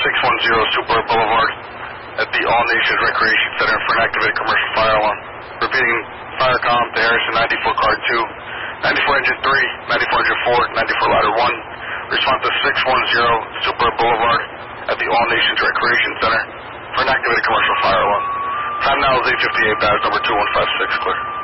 610 Super Boulevard at the All Nations Recreation Center for an activated commercial fire alarm. Repeating, fire comm to Harrison 94 car 2, 94 engine 3, 94 engine 4, 94 ladder 1. Response to 610 Super Boulevard at the All Nations Recreation Center for an activated commercial fire alarm. Time now is 8:58, badge number 2156, clear.